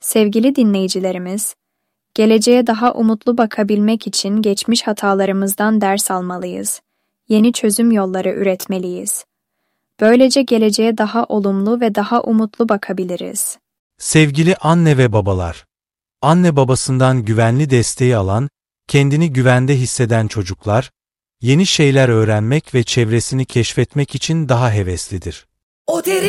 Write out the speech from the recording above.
Sevgili dinleyicilerimiz, geleceğe daha umutlu bakabilmek için geçmiş hatalarımızdan ders almalıyız. Yeni çözüm yolları üretmeliyiz. Böylece geleceğe daha olumlu ve daha umutlu bakabiliriz. Sevgili anne ve babalar, anne babasından güvenli desteği alan, kendini güvende hisseden çocuklar, yeni şeyler öğrenmek ve çevresini keşfetmek için daha heveslidir.